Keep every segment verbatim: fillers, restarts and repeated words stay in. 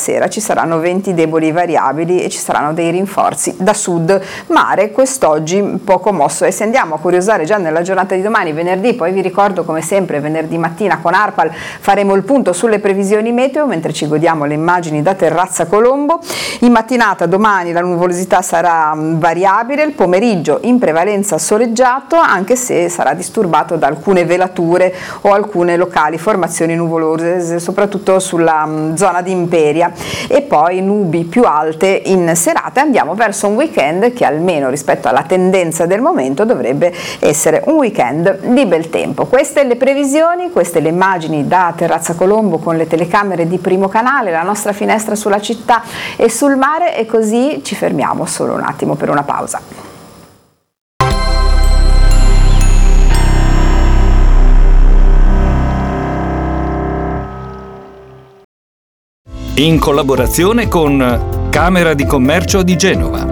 sera ci saranno venti deboli variabili e ci saranno dei rinforzi da sud. Mare quest'oggi poco mosso, e se andiamo a curiosare già nella giornata di domani, venerdì, poi vi ricordo come sempre venerdì mattina con ARPAL faremo il punto sulle previsioni meteo mentre ci godiamo le immagini da Terrazza Colombo. In mattinata domani la nuvolosità sarà variabile, il pomeriggio in prevalenza soleggiato, anche se sarà disturbato da alcune velature o alcune locali formazioni nuvolose, soprattutto sulla um, zona di Imperia, e poi nubi più alte in serata. Andiamo verso un weekend che almeno rispetto alla tendenza del momento dovrebbe essere un weekend di bel tempo. Queste le previsioni, queste le immagini da Terrazza Colombo con le telecamere di Primo Canale, la nostra finestra sulla città e sul mare, e così ci fermiamo solo un attimo per una pausa. In collaborazione con Camera di Commercio di Genova.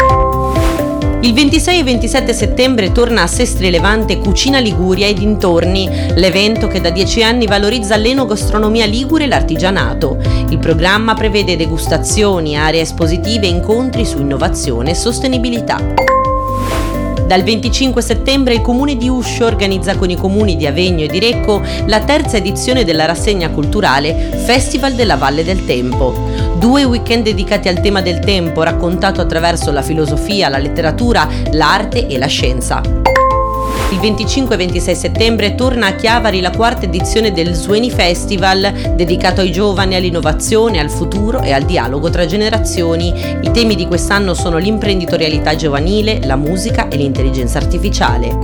Il ventisei e ventisette settembre torna a Sestri Levante Cucina Liguria e dintorni, l'evento che da dieci anni valorizza l'enogastronomia ligure e l'artigianato. Il programma prevede degustazioni, aree espositive e incontri su innovazione e sostenibilità. Dal venticinque settembre il Comune di Uscio organizza con i comuni di Avegno e di Recco la terza edizione della rassegna culturale Festival della Valle del Tempo. Due weekend dedicati al tema del tempo, raccontato attraverso la filosofia, la letteratura, l'arte e la scienza. Il venticinque e ventisei settembre torna a Chiavari la quarta edizione del Sueni Festival, dedicato ai giovani, all'innovazione, al futuro e al dialogo tra generazioni. I temi di quest'anno sono l'imprenditorialità giovanile, la musica e l'intelligenza artificiale.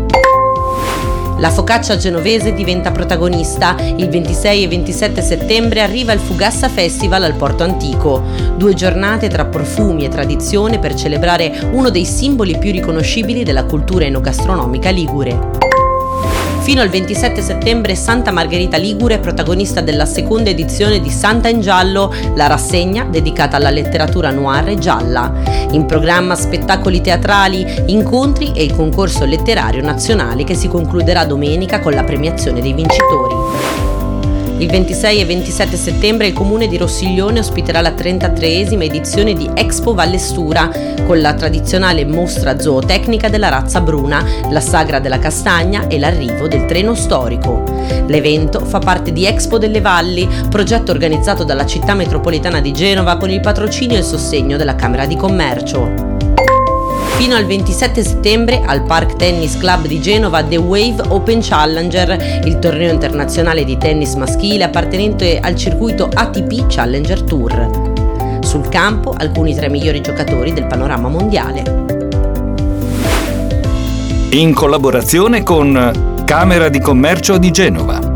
La focaccia genovese diventa protagonista. Il ventisei e ventisette settembre arriva il Fugassa Festival al Porto Antico. Due giornate tra profumi e tradizione per celebrare uno dei simboli più riconoscibili della cultura enogastronomica ligure. Fino al ventisette settembre Santa Margherita Ligure è protagonista della seconda edizione di Santa in Giallo, la rassegna dedicata alla letteratura noir e gialla. In programma spettacoli teatrali, incontri e il concorso letterario nazionale che si concluderà domenica con la premiazione dei vincitori. Il ventisei e ventisette settembre il Comune di Rossiglione ospiterà la trentatreesima edizione di Expo Vallestura, con la tradizionale mostra zootecnica della razza bruna, la sagra della castagna e l'arrivo del treno storico. L'evento fa parte di Expo delle Valli, progetto organizzato dalla città metropolitana di Genova con il patrocinio e il sostegno della Camera di Commercio. Fino al ventisette settembre al Park Tennis Club di Genova The Wave Open Challenger, il torneo internazionale di tennis maschile appartenente al circuito A T P Challenger Tour. Sul campo alcuni tra i migliori giocatori del panorama mondiale. In collaborazione con Camera di Commercio di Genova.